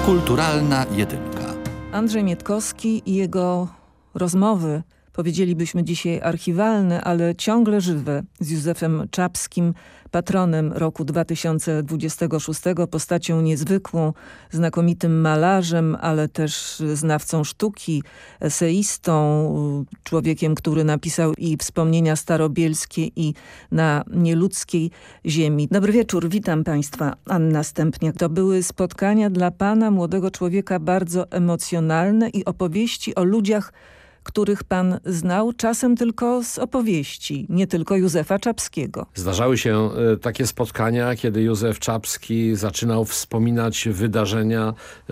Kulturalna jedynka. Andrzej Mietkowski i jego rozmowy, powiedzielibyśmy dzisiaj archiwalne, ale ciągle żywe, z Józefem Czapskim, patronem roku 2026, postacią niezwykłą, znakomitym malarzem, ale też znawcą sztuki, eseistą, człowiekiem, który napisał i wspomnienia starobielskie, i Na nieludzkiej ziemi. Dobry wieczór, witam Państwa. Anna Stępniak. To były spotkania dla Pana, młodego człowieka, bardzo emocjonalne i opowieści o ludziach, których pan znał, czasem tylko z opowieści, nie tylko Józefa Czapskiego. Zdarzały się takie spotkania, kiedy Józef Czapski zaczynał wspominać wydarzenia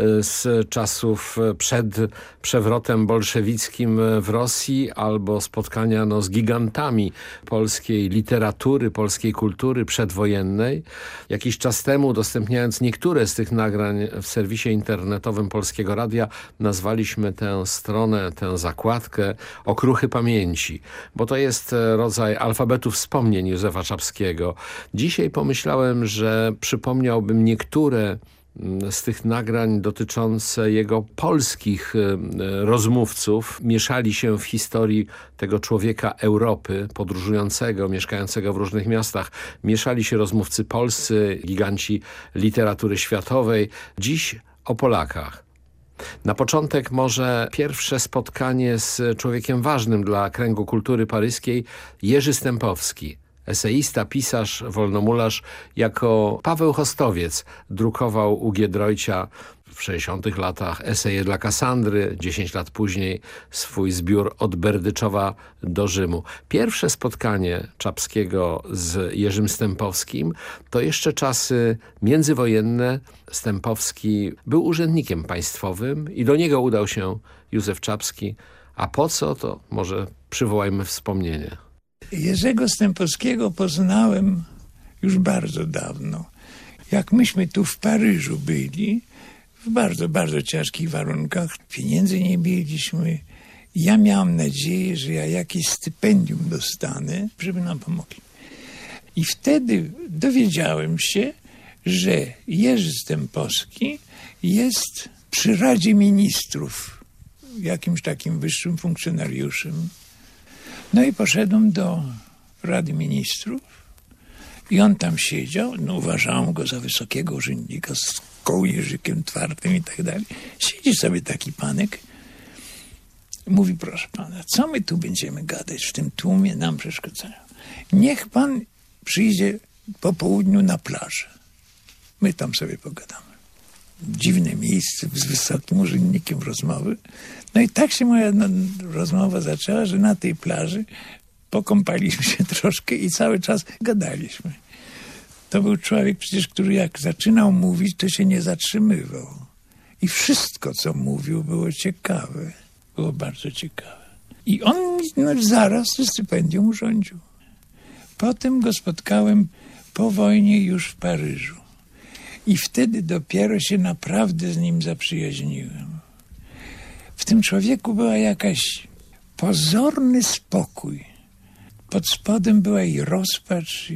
z czasów przed przewrotem bolszewickim w Rosji, albo spotkania z gigantami polskiej literatury, polskiej kultury przedwojennej. Jakiś czas temu, udostępniając niektóre z tych nagrań w serwisie internetowym Polskiego Radia, nazwaliśmy tę stronę, tę zakładkę Okruchy Pamięci, bo to jest rodzaj alfabetu wspomnień Józefa Czapskiego. Dzisiaj pomyślałem, że przypomniałbym niektóre z tych nagrań dotyczące jego polskich rozmówców. Mieszali się w historii tego człowieka Europy, podróżującego, mieszkającego w różnych miastach. Mieszali się rozmówcy polscy, giganci literatury światowej. Dziś o Polakach. Na początek może pierwsze spotkanie z człowiekiem ważnym dla kręgu kultury paryskiej, Jerzy Stępowski. Eseista, pisarz, wolnomularz, jako Paweł Hostowiec drukował u Giedroycia w 60. latach eseje dla Kasandry, 10 lat później swój zbiór Od Berdyczowa do Rzymu. Pierwsze spotkanie Czapskiego z Jerzym Stępowskim to jeszcze czasy międzywojenne. Stępowski był urzędnikiem państwowym i do niego udał się Józef Czapski. A po co, to może przywołajmy wspomnienie. Jerzego Stępowskiego poznałem już bardzo dawno. Jak myśmy tu w Paryżu byli, w bardzo, bardzo ciężkich warunkach, pieniędzy nie mieliśmy. Ja miałem nadzieję, że ja jakieś stypendium dostanę, żeby nam pomogli. I wtedy dowiedziałem się, że Jerzy Stępowski jest przy Radzie Ministrów, jakimś takim wyższym funkcjonariuszem. No i poszedłem do Rady Ministrów i on tam siedział. Uważałem go za wysokiego urzędnika z kołnierzykiem twardym i tak dalej. Siedzi sobie taki panek. Mówi: proszę pana, co my tu będziemy gadać w tym tłumie, nam przeszkadzają. Niech pan przyjdzie po południu na plażę. My tam sobie pogadamy. Dziwne miejsce, z wysokim urzędnikiem rozmowy. No i tak się moja rozmowa zaczęła, że na tej plaży pokąpaliśmy się troszkę i cały czas gadaliśmy. To był człowiek przecież, który jak zaczynał mówić, to się nie zatrzymywał. I wszystko, co mówił, było ciekawe. Było bardzo ciekawe. I on zaraz to stypendium urządził. Potem go spotkałem po wojnie już w Paryżu. I wtedy dopiero się naprawdę z nim zaprzyjaźniłem. W tym człowieku była jakaś pozorny spokój. Pod spodem była i rozpacz,